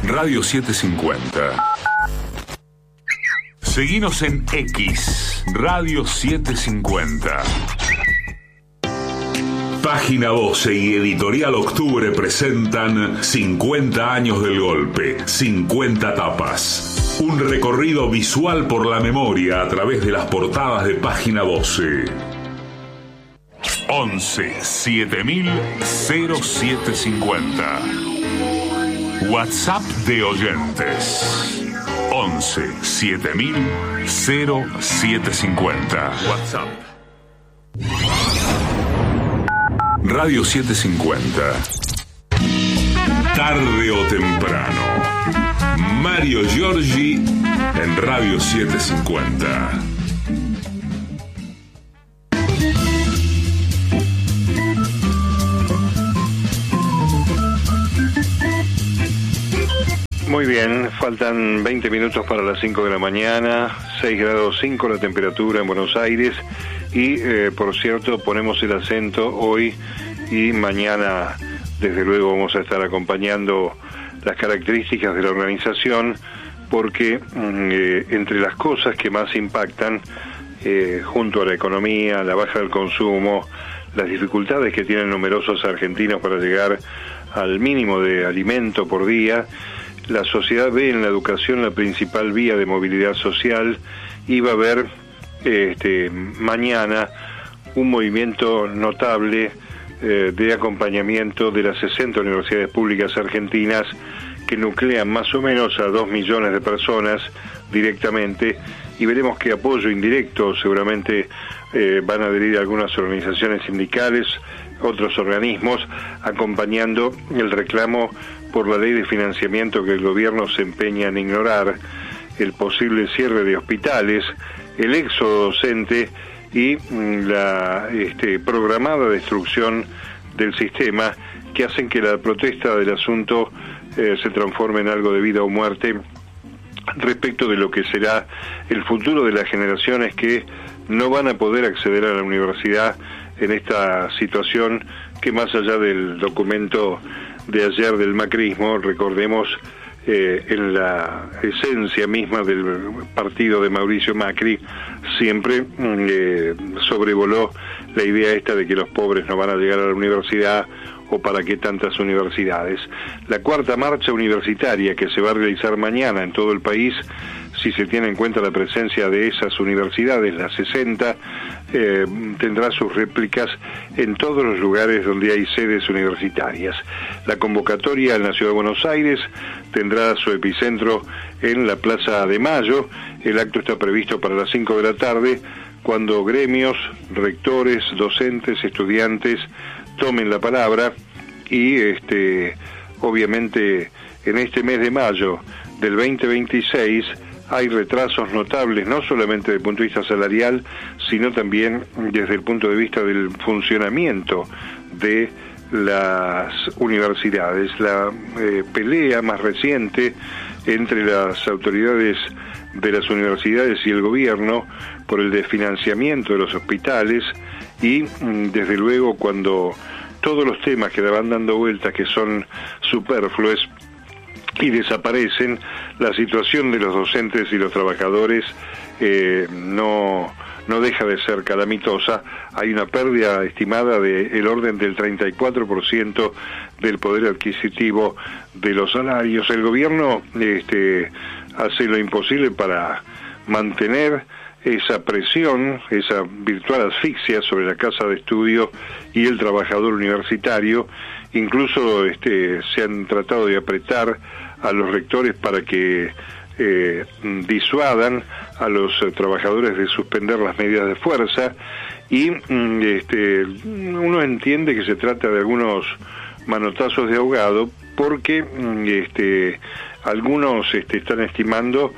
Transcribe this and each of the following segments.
Radio 750. Seguinos en X, Radio 750. Página 12 y Editorial Octubre presentan 50 años del golpe, 50 tapas. Un recorrido visual por la memoria a través de las portadas de Página 12. 11 7000 0750. WhatsApp de oyentes. 11 7000 0750. WhatsApp. Radio 750. Tarde o temprano. Mario Giorgi en Radio 750. Muy bien, faltan 20 minutos para las 5 de la mañana, 6 grados 5 la temperatura en Buenos Aires y, por cierto, ponemos el acento hoy y mañana, desde luego, vamos a estar acompañando las características de la organización porque entre las cosas que más impactan, junto a la economía, la baja del consumo, las dificultades que tienen numerosos argentinos para llegar al mínimo de alimento por día, la sociedad ve en la educación la principal vía de movilidad social y va a haber mañana un movimiento notable de acompañamiento de las 60 universidades públicas argentinas que nuclean más o menos a 2 millones de personas directamente, y veremos qué apoyo indirecto seguramente van a adherir algunas organizaciones sindicales, otros organismos, acompañando el reclamo por la ley de financiamiento que el gobierno se empeña en ignorar, el posible cierre de hospitales, el éxodo docente y la programada destrucción del sistema, que hacen que la protesta del asunto se transforme en algo de vida o muerte respecto de lo que será el futuro de las generaciones que no van a poder acceder a la universidad en esta situación que, más allá del documento de ayer del macrismo, recordemos, en la esencia misma del partido de Mauricio Macri, siempre sobrevoló la idea esta de que los pobres no van a llegar a la universidad, o para qué tantas universidades. La cuarta marcha universitaria que se va a realizar mañana en todo el país, si se tiene en cuenta la presencia de esas universidades, las 60, tendrá sus réplicas en todos los lugares donde hay sedes universitarias. La convocatoria en la Ciudad de Buenos Aires tendrá su epicentro en la Plaza de Mayo. El acto está previsto para las 5 de la tarde, cuando gremios, rectores, docentes, estudiantes tomen la palabra y obviamente en este mes de mayo del 2026 hay retrasos notables, no solamente desde el punto de vista salarial, sino también desde el punto de vista del funcionamiento de las universidades. La pelea más reciente entre las autoridades de las universidades y el gobierno por el desfinanciamiento de los hospitales y, desde luego, cuando todos los temas que van dando vueltas que son superfluos y desaparecen, la situación de los docentes y los trabajadores no deja de ser calamitosa. Hay una pérdida estimada del orden del 34% del poder adquisitivo de los salarios. El gobierno hace lo imposible para mantener esa presión, esa virtual asfixia sobre la casa de estudio y el trabajador universitario. Incluso se han tratado de apretar a los rectores para que disuadan a los trabajadores de suspender las medidas de fuerza, y uno entiende que se trata de algunos manotazos de ahogado, porque algunos están estimando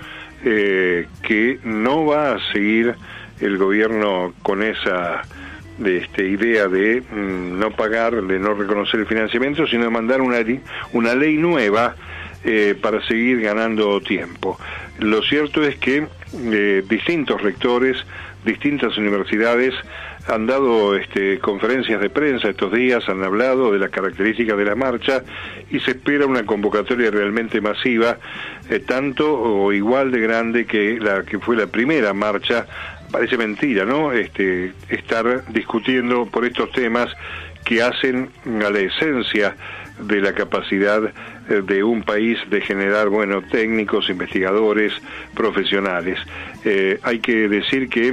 que no va a seguir el gobierno con esa idea de no pagar, de no reconocer el financiamiento, sino de mandar una ley nueva para seguir ganando tiempo. Lo cierto es que distintos rectores, distintas universidades han dado conferencias de prensa estos días, han hablado de las características de la marcha y se espera una convocatoria realmente masiva, tanto o igual de grande que la que fue la primera marcha. Parece mentira, ¿no? Estar discutiendo por estos temas que hacen a la esencia de la capacidad de un país de generar, técnicos, investigadores, profesionales. Hay que decir que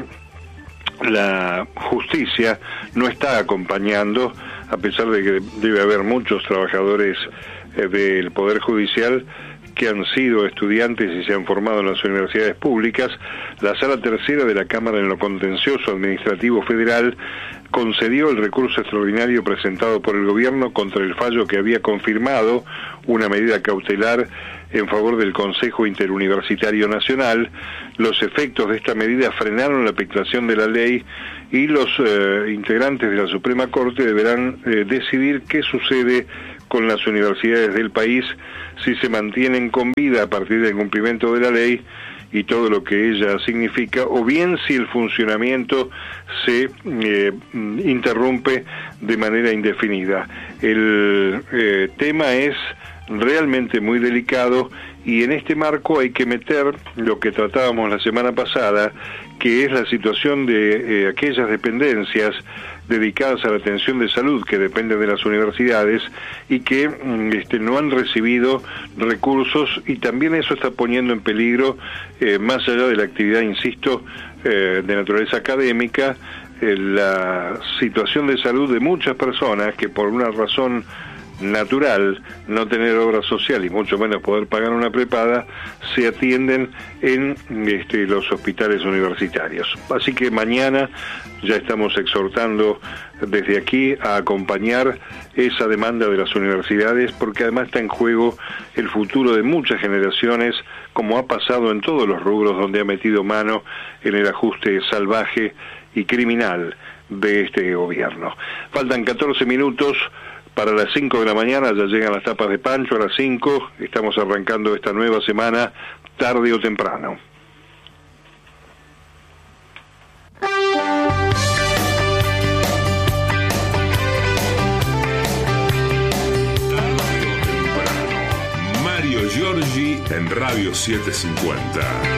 la justicia no está acompañando, a pesar de que debe haber muchos trabajadores del Poder Judicial que han sido estudiantes y se han formado en las universidades públicas. La Sala Tercera de la Cámara en lo Contencioso Administrativo Federal concedió el recurso extraordinario presentado por el gobierno contra el fallo que había confirmado una medida cautelar en favor del Consejo Interuniversitario Nacional. Los efectos de esta medida frenaron la aplicación de la ley y los integrantes de la Suprema Corte deberán decidir qué sucede con las universidades del país, si se mantienen con vida a partir del cumplimiento de la ley y todo lo que ella significa, o bien si el funcionamiento se interrumpe de manera indefinida. El tema es realmente muy delicado y en este marco hay que meter lo que tratábamos la semana pasada, que es la situación de aquellas dependencias dedicadas a la atención de salud que dependen de las universidades y que no han recibido recursos, y también eso está poniendo en peligro, más allá de la actividad, insisto, de naturaleza académica, la situación de salud de muchas personas que por una razón natural, no tener obra social y mucho menos poder pagar una prepaga, se atienden en los hospitales universitarios. Así que mañana ya estamos exhortando desde aquí a acompañar esa demanda de las universidades, porque además está en juego el futuro de muchas generaciones, como ha pasado en todos los rubros donde ha metido mano en el ajuste salvaje y criminal de este gobierno. Faltan 14 minutos para las 5 de la mañana, ya llegan las tapas de Pancho a las 5, estamos arrancando esta nueva semana, tarde o temprano. Mario Giorgi en Radio 750.